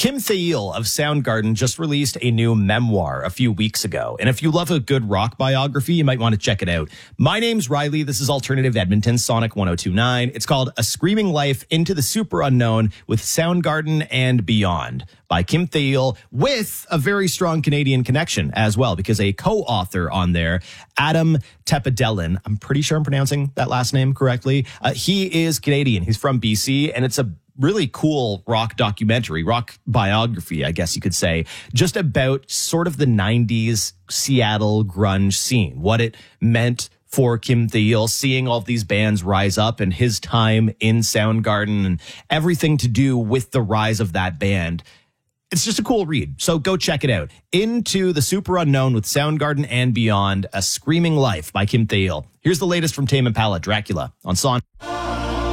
Kim Thayil of Soundgarden just released a new memoir a few weeks ago. And if you love a good rock biography, you might want to check it out. My name's Riley. This is Alternative Edmonton, Sonic 1029. It's called A Screaming Life into the Super Unknown with Soundgarden and Beyond by Kim Thayil, with a very strong Canadian connection as well, because a co-author on there, Adam Tepadelin, I'm pretty sure I'm pronouncing that last name correctly. He is Canadian. He's from BC, and it's a really cool rock documentary, rock biography, I guess you could say, just about sort of the 90s Seattle grunge scene, what it meant for Kim Thayil, seeing all of these bands rise up and his time in Soundgarden and everything to do with the rise of that band. It's just a cool read, so go check it out. Into the Super Unknown with Soundgarden and Beyond, A Screaming Life by Kim Thayil. Here's the latest from Tame Impala, Dracula, on Sonic.